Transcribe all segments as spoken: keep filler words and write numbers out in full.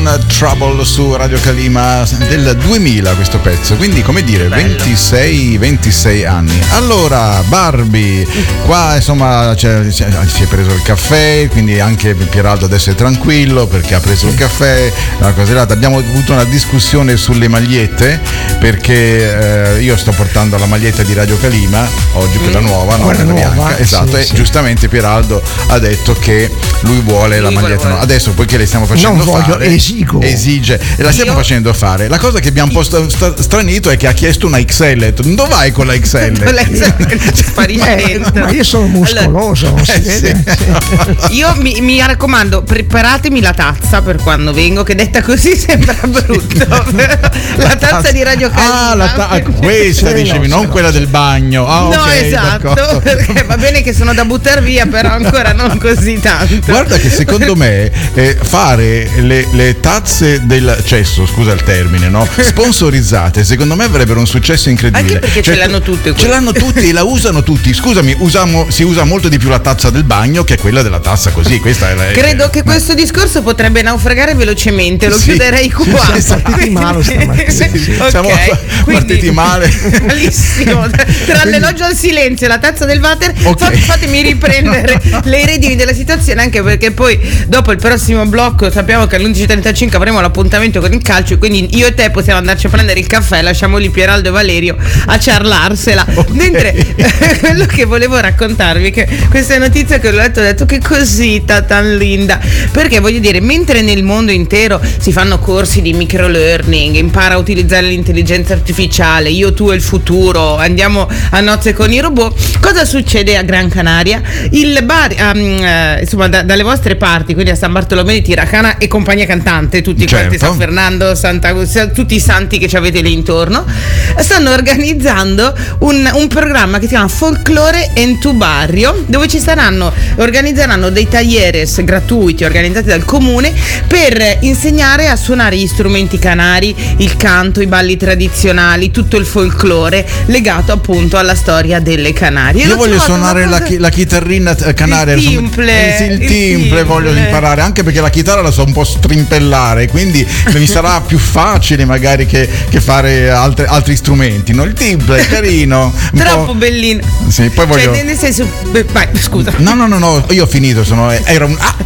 Trouble su Radio Kalima del duemila, questo pezzo, quindi come dire ventisei, ventisei anni. Allora Barbie, qua insomma cioè, si è preso il caffè, quindi anche Pieraldo adesso è tranquillo perché ha preso il caffè, una cosa là. Abbiamo avuto una discussione sulle magliette perché eh, io sto portando la maglietta di Radio Kalima oggi, quella nuova, no? Quella nuova, bianca, esatto, sì, e sì. giustamente Pieraldo ha detto che lui vuole lui la maglietta vuole. No. Adesso poiché le stiamo facendo non voglio, fare esigo. esige e la stiamo io... facendo fare. La cosa che abbiamo un po' st- st- stranito è che ha chiesto una X L, detto, dove vai con la X L? Con la X L eh, ma io sono muscoloso, allora, non si eh, vede? Sì. Io mi, mi raccomando, preparatemi la tazza per quando vengo, che detta così sembra brutto. La tazza di Radio Kalima. Ah, la ta- questa dicevi, non quella del bagno. Ah, no, okay, esatto, d'accordo. perché va bene che sono da buttare via, però ancora non così tanto. Guarda che secondo me eh, fare le, le tazze del cesso, scusa il termine, no? Sponsorizzate, secondo me avrebbero un successo incredibile. Anche perché cioè, ce l'hanno tutte. Ce l'hanno tutti e la usano tutti. Scusami, usiamo, si usa molto di più la tazza del bagno che quella della tazza così. Questa è la, Credo è, che eh. questo discorso potrebbe naufragare velocemente, lo sì. chiuderei qua. Sì, siamo partiti male stamattina. Sì, sì. Okay, Siamo quindi, partiti male. Malissimo. Tra quindi, l'elogio al silenzio e la tazza del water, okay. fatemi riprendere le redini della situazione, anche perché poi dopo il prossimo blocco sappiamo che alle undici e trentacinque avremo l'appuntamento con il calcio, quindi io e te possiamo andarci a prendere il caffè, lasciamo lì Pieraldo e Valerio a ciarlarsela. Okay. Mentre quello che volevo raccontarvi, che questa notizia che ho letto, ho detto che cosita tan linda, perché voglio dire, mentre nel mondo intero si fanno corsi di micro learning, impara a utilizzare l'intelligenza artificiale, io, tu e il futuro, andiamo a nozze con i robot, cosa succede a Gran Canaria? Il bar, um, uh, insomma da, dalle vostre parti, quindi a San Bartolomeo di Tiracana e compagnia cantante, tutti certo. quanti, San Fernando, Santa, tutti i santi che ci avete lì intorno, stanno organizzando un, un programma che si chiama Folklore en tu Barrio, dove ci saranno, organizzeranno dei talleres gratuiti organizzati dal comune per insegnare a suonare gli strumenti canari, il canto, i balli tradizionali, tutto il folklore legato appunto alla storia delle Canarie. Io voglio suonare cosa... la, chi- la chitarrina canaria, il timple, eh, sì, il, il timple, timple voglio imparare, anche perché la chitarra la so un po' strimpellare, quindi mi sarà più facile magari che, che fare altre, altri strumenti, no? Il timple è carino, troppo bellino. Sì, poi voglio... cioè, nel senso... vai, scusa. No, no, no, no, io ho finito, sono era un ah!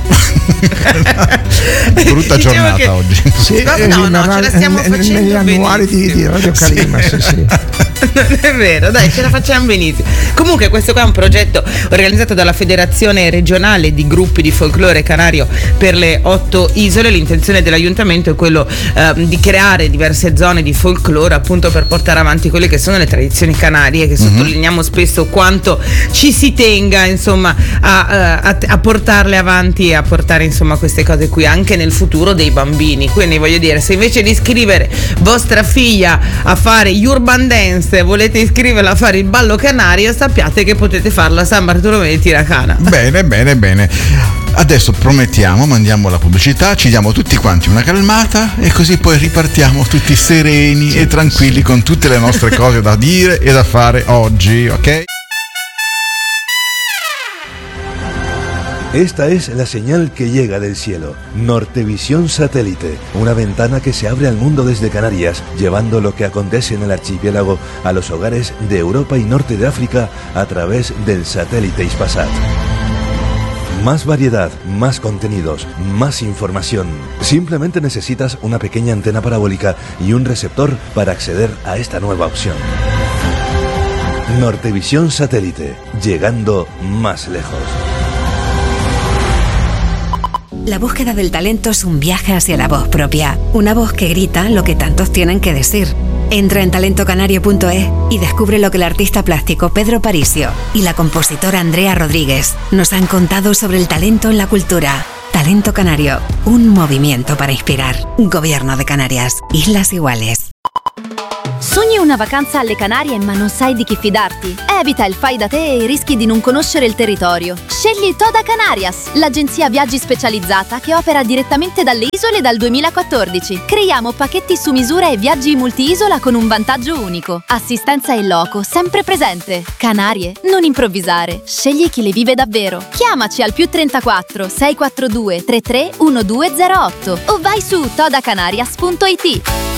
brutta giornata che... oggi. Sì, no, no, no, ce la stiamo facendo negli annuali di, di Radio Kalima, sì, sì. sì. Non è vero, dai, ce la facciamo benissimo. Comunque questo qua è un progetto organizzato dalla Federazione Regionale di Gruppi di Folklore Canario per le otto isole. L'intenzione dell'aiutamento è quello eh, di creare diverse zone di folklore, appunto per portare avanti quelle che sono le tradizioni canarie, che mm-hmm. sottolineiamo spesso quanto ci si tenga insomma a, a, a portarle avanti e a portare insomma queste cose qui anche nel futuro dei bambini. Quindi voglio dire, se invece di iscrivere vostra figlia a fare urban dance volete iscriverla a fare il ballo canario, sappiate che potete farlo a San Bartolomeo di Tiracana. Bene, bene, bene. Adesso promettiamo, mandiamo la pubblicità, ci diamo tutti quanti una calmata e così poi ripartiamo tutti sereni sì, e tranquilli sì. con tutte le nostre cose da dire e da fare oggi, ok? Esta es la señal que llega del cielo. Nortevisión Satélite, una ventana que se abre al mundo desde Canarias, llevando lo que acontece en el archipiélago a los hogares de Europa y norte de África a través del satélite Hispasat. Más variedad, más contenidos, más información. Simplemente necesitas una pequeña antena parabólica y un receptor para acceder a esta nueva opción. Nortevisión Satélite, llegando más lejos. La búsqueda del talento es un viaje hacia la voz propia, una voz que grita lo que tantos tienen que decir. Entra en talento canario punto es y descubre lo que el artista plástico Pedro Parisio y la compositora Andrea Rodríguez nos han contado sobre el talento en la cultura. Talento Canario, un movimiento para inspirar. Gobierno de Canarias, Islas Iguales. Sogni una vacanza alle Canarie ma non sai di chi fidarti? Evita il fai da te e rischi di non conoscere il territorio. Scegli Toda Canarias, l'agenzia viaggi specializzata che opera direttamente dalle isole dal duemilaquattordici. Creiamo pacchetti su misura e viaggi multi-isola con un vantaggio unico. Assistenza in loco, sempre presente. Canarie, non improvvisare. Scegli chi le vive davvero. Chiamaci al più trentaquattro sei quattro due tre tre uno due zero otto o vai su toda canarias punto it.